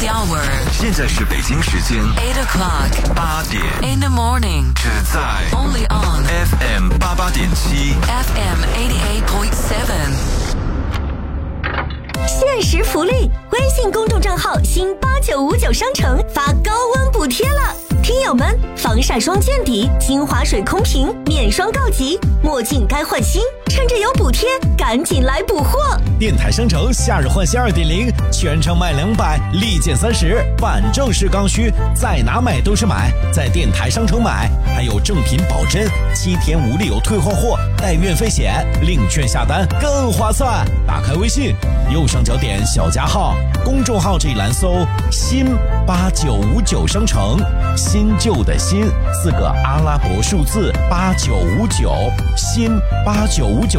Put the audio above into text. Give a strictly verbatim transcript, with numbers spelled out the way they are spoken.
the hour。 现在是北京时间 eight o'clock 八点 in the morning。 只在 Only on F M 八八点七 F M eighty-eight point seven。 限时福利，微信公众账号新八九五九商城发高温补贴了，听友们，防晒霜见底，精华水空瓶面霜告急，墨镜该换新，趁着有补贴，赶紧来补货！ 电台商城夏日换新 二点零， 全程卖两百，立减三十，反正是刚需，在哪买都是买，在电台商城买，还有正品保真，七天无理由退换货，带运费险，领券下单更划算。打开微信，右上角点小加号，公众号这一栏搜新八九五九商城，新旧的新四个阿拉伯数字八九五九，新八九五